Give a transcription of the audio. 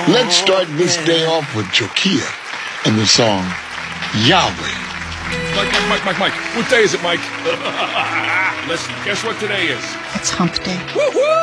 Let's start this day off with Jokia and the song Yahweh. Mike. What day is it, Mike? Listen, guess what today is? It's hump day. Woo-hoo!